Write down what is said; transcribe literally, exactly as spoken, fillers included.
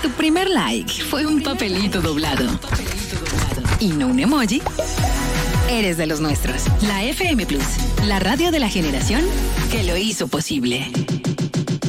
tu primer like fue un papelito doblado y no un emoji, eres de los nuestros. La F M Plus, la radio de la generación que lo hizo posible.